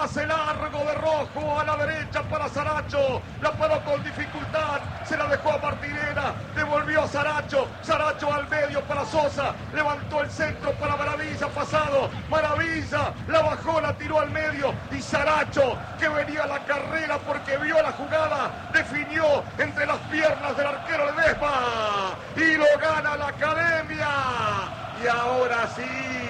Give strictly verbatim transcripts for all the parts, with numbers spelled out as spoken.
pase largo de Rojo a la derecha para Saracho. La paró con dificultad. Se la dejó a Martinera. Devolvió a Saracho. Saracho al medio para Sosa. Levantó el centro para Maravilla. Pasado. Maravilla. La bajó, la tiró al medio. Y Saracho, que venía a la carrera porque vio la jugada, definió entre las piernas del arquero Ledesma. Y lo gana la Academia. Y ahora sí.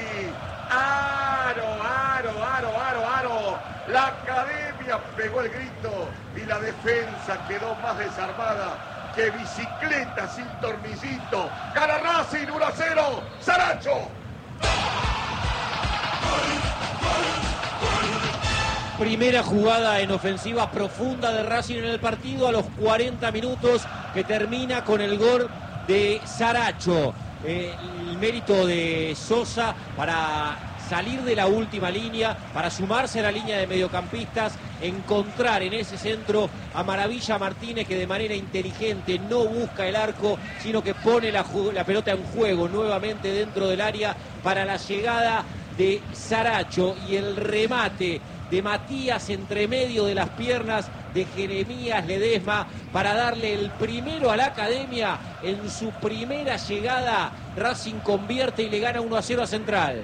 Aro, aro, aro, aro, aro. La Academia pegó el grito y la defensa quedó más desarmada que bicicleta sin tornillito. Gana Racing uno a cero. Saracho. Primera jugada en ofensiva profunda de Racing en el partido a los cuarenta minutos, que termina con el gol de Saracho. Eh, el mérito de Sosa para salir de la última línea, para sumarse a la línea de mediocampistas, encontrar en ese centro a Maravilla Martínez, que de manera inteligente no busca el arco, sino que pone la, la pelota en juego nuevamente dentro del área para la llegada de Saracho, y el remate de Matías entre medio de las piernas de Jeremías Ledesma para darle el primero a la Academia en su primera llegada. Racing convierte y le gana uno a cero a Central.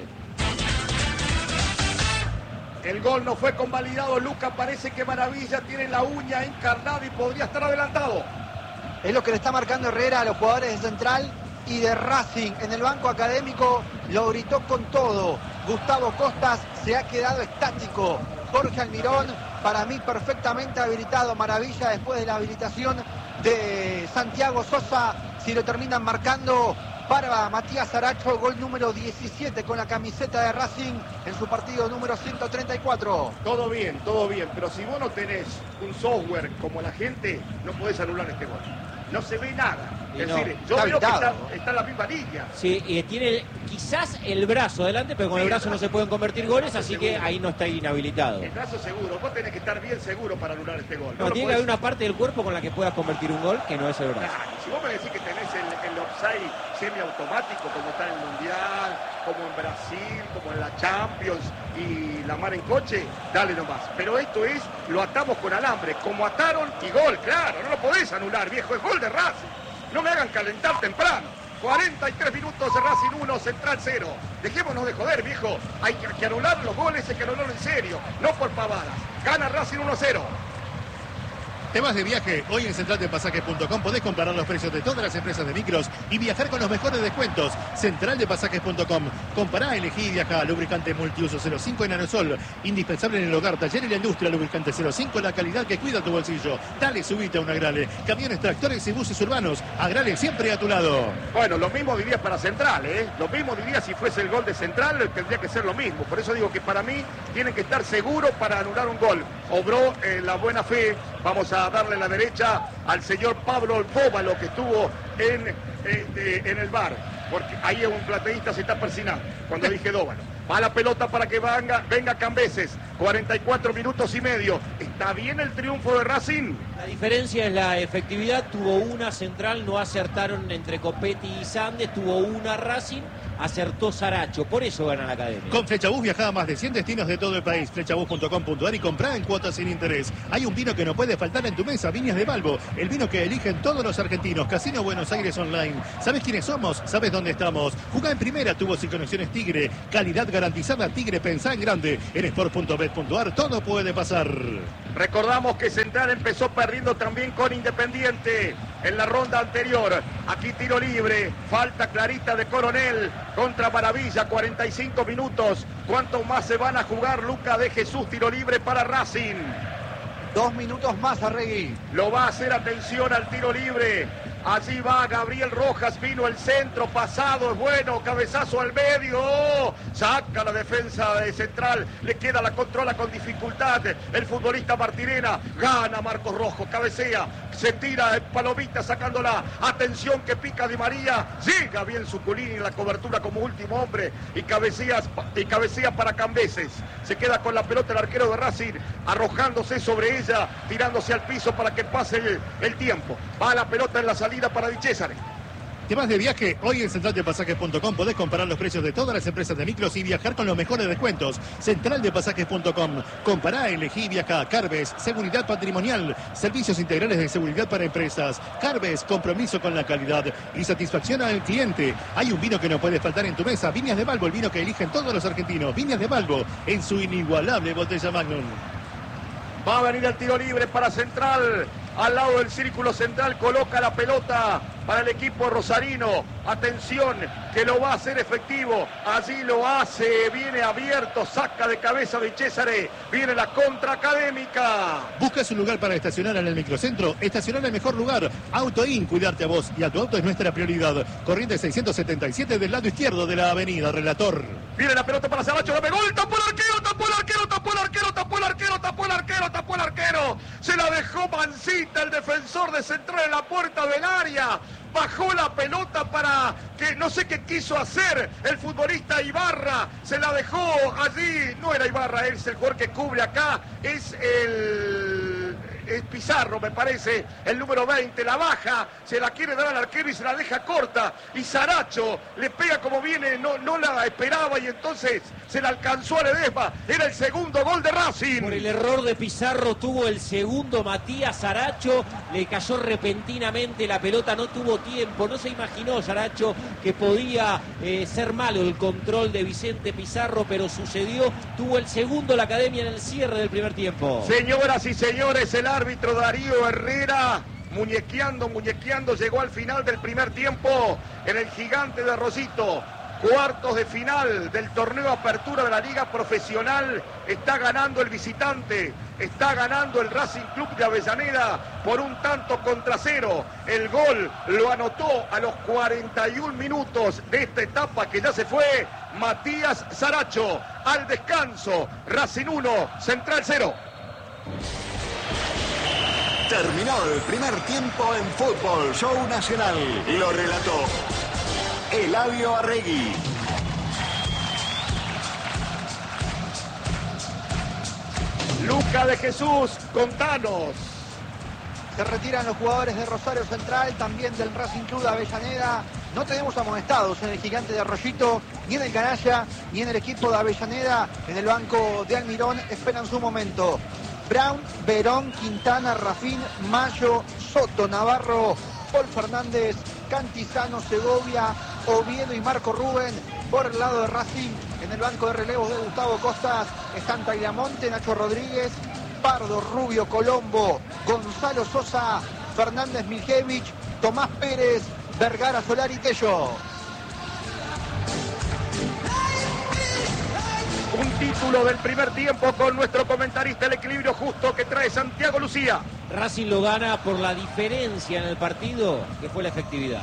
El gol no fue convalidado, Luca. Parece que Maravilla tiene la uña encarnada y podría estar adelantado. Es lo que le está marcando Herrera a los jugadores de Central y de Racing. En el banco académico lo gritó con todo. Gustavo Costas se ha quedado estático. Jorge Almirón, para mí perfectamente habilitado. Maravilla después de la habilitación de Santiago Sosa. Si lo terminan marcando para Matías Saracho, gol número diecisiete con la camiseta de Racing en su partido número ciento treinta y cuatro. Todo bien, todo bien, pero si vos no tenés un software como la gente, no podés anular este gol. No se ve nada. Y es no, decir, yo está veo que habilitado. está, está en la misma línea. Sí, y tiene quizás el brazo adelante, pero con el brazo no se pueden convertir goles, así que ahí no está inhabilitado. El brazo seguro, vos tenés que estar bien seguro para anular este gol. No, lo tiene que podés- haber una parte del cuerpo con la que puedas convertir un gol, que no es el brazo. Claro, si vos me decís que tenés el, el offside semiautomático, como está en el Mundial, como en Brasil, como en la Champions y la mar en coche, dale nomás. Pero esto es, lo atamos con alambre, como ataron y gol, claro, no lo podés anular, viejo, es gol de Racing. No me hagan calentar temprano. cuarenta y tres minutos de Racing uno, Central cero. Dejémonos de joder, viejo. Hay que, que anular los goles, hay que anularlo en serio, no por pavadas. Gana Racing uno a cero. ¿Te vas de viaje? Hoy en central de pasajes punto com podés comparar los precios de todas las empresas de micros y viajar con los mejores descuentos. central de pasajes punto com. Compará, elegí y viaja. Lubricante multiuso cero cinco en aerosol. Indispensable en el hogar, taller y la industria. Lubricante cero cinco, la calidad que cuida tu bolsillo. Dale, subite a un Agrale. Camiones, tractores y buses urbanos. Agrale siempre a tu lado. Bueno, lo mismo diría para Central, ¿eh? Lo mismo diría si fuese el gol de Central, tendría que ser lo mismo. Por eso digo que para mí tienen que estar seguros para anular un gol. Obró eh, la buena fe. Vamos a darle la derecha al señor Pablo Bóvalo, que estuvo en, este, en el bar. Porque ahí un plateísta se está persinando cuando dije Dóvalo. Va la pelota para que venga, venga Cambeses. cuarenta y cuatro minutos y medio. ¿Está bien el triunfo de Racing? La diferencia es la efectividad. Tuvo una Central, no acertaron entre Copetti y Sandes. Tuvo una Racing, acertó Saracho. Por eso gana la Academia. Con Flechabús viaja a más de cien destinos de todo el país. Flechabús punto com punto ar y comprá en cuotas sin interés. Hay un vino que no puede faltar en tu mesa, Viñas de Balbo. El vino que eligen todos los argentinos. Casino Buenos Aires Online. ¿Sabes quiénes somos? ¿Sabes dónde estamos? Jugá en primera, tubos y conexiones Tigre. Calidad garantizada Tigre, pensá en grande. En sport punto bet punto ar todo puede pasar. Recordamos que Central empezó perdiendo también con Independiente en la ronda anterior. Aquí tiro libre, falta clarita de Coronel contra Maravilla, cuarenta y cinco minutos. ¿Cuánto más se van a jugar? Luca de Jesús, tiro libre para Racing. Dos minutos más, Arregui. Lo va a hacer, atención al tiro libre. Allí va Gabriel Rojas, vino el centro, pasado, es bueno, cabezazo al medio, oh, saca la defensa de Central, le queda la controla con dificultad, el futbolista Martinena, gana Marcos Rojo, cabecea, se tira el palomita sacándola, atención que pica Di María, llega bien Suculini en la cobertura como último hombre y cabecea, y cabecea para Cambeses, se queda con la pelota el arquero de Racing, arrojándose sobre ella, tirándose al piso para que pase el, el tiempo, va la pelota en la salida para Di César. ¿Te vas de viaje? Hoy en central de pasajes punto com podés comparar los precios de todas las empresas de micros y viajar con los mejores descuentos. central de pasajes punto com. Compará, elegí y viaja. Carves, seguridad patrimonial, servicios integrales de seguridad para empresas. Carves, compromiso con la calidad y satisfacción al cliente. Hay un vino que no puede faltar en tu mesa. Viñas de Balbo, el vino que eligen todos los argentinos. Viñas de Balbo, en su inigualable botella Magnum. Va a venir el tiro libre para Central. Al lado del círculo central coloca la pelota para el equipo rosarino. Atención, que lo va a hacer efectivo. Allí lo hace, viene abierto, saca de cabeza de Cesare. Viene la contra Académica. ¿Buscas un lugar para estacionar en el microcentro? Estacionar en el mejor lugar. AutoIn, cuidarte a vos y a tu auto es nuestra prioridad. Corrientes seiscientos setenta y siete del lado izquierdo de la avenida, relator. Viene la pelota para Saracho, la pegó, tapó el arquero, tapó el arquero, tapó el arquero, tapó el arquero, tapó el arquero, tapó el arquero. Se la dejó Mancita, el defensor de Central en la puerta del área. Bajó la pelota para que no sé qué quiso hacer el futbolista Ibarra. Se la dejó allí. No era Ibarra, es el jugador que cubre acá. Es el... es Pizarro, me parece, el número veinte. La baja, se la quiere dar al arquero y se la deja corta. Y Saracho le pega como viene, no, no la esperaba y entonces se la alcanzó a Ledesma. Era el segundo gol de Racing. Por el error de Pizarro tuvo el segundo Matías Saracho. Le cayó repentinamente la pelota, no tuvo tiempo. No se imaginó Saracho que podía eh, ser malo el control de Vicente Pizarro, pero sucedió. Tuvo el segundo la Academia en el cierre del primer tiempo. Señoras y señores, el árbitro Darío Herrera, muñequeando, muñequeando, llegó al final del primer tiempo en el Gigante de Rosito. Cuartos de final del torneo Apertura de la Liga Profesional. Está ganando el visitante, está ganando el Racing Club de Avellaneda por un tanto contra cero. El gol lo anotó a los cuarenta y un minutos de esta etapa que ya se fue Matías Saracho. Al descanso, Racing uno, Central cero. Terminó el primer tiempo en Fútbol Show Nacional. Lo relató Eladio Arregui. Luca de Jesús, contanos. Se retiran los jugadores de Rosario Central, también del Racing Club de Avellaneda. No tenemos amonestados en el Gigante de Arroyito, ni en el Canalla, ni en el equipo de Avellaneda. En el banco de Almirón esperan su momento. Brown, Verón, Quintana, Rafín, Mayo, Soto, Navarro, Paul Fernández, Cantizano, Segovia, Oviedo y Marco Rubén. Por el lado de Racing, en el banco de relevos de Gustavo Costas, están Tagliamonte, Nacho Rodríguez, Pardo, Rubio, Colombo, Gonzalo Sosa, Fernández Miljevich, Tomás Pérez, Vergara, Solari, Tello. Un título del primer tiempo con nuestro comentarista, el equilibrio justo que trae Santiago Lucía. Racing lo gana por la diferencia en el partido, que fue la efectividad.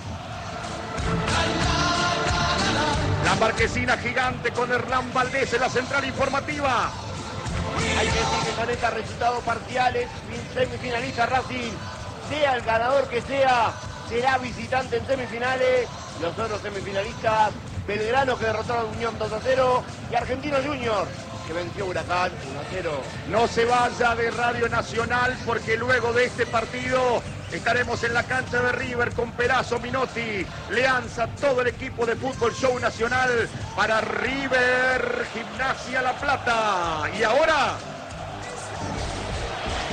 La marquesina gigante con Hernán Valdés en la central informativa. Hay que decir que con estos resultados parciales, semifinalista Racing, sea el ganador que sea, será visitante en semifinales. Los otros semifinalistas, Belgrano, que derrotaron a Unión dos a cero, y Argentino Junior, que venció a Huracán uno a cero. No se vaya de Radio Nacional, porque luego de este partido estaremos en la cancha de River con Perazo, Minotti, Leanza, todo el equipo de Fútbol Show Nacional para River Gimnasia La Plata. Y ahora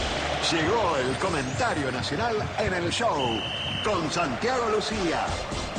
llegó el comentario nacional en el show con Santiago Lucía.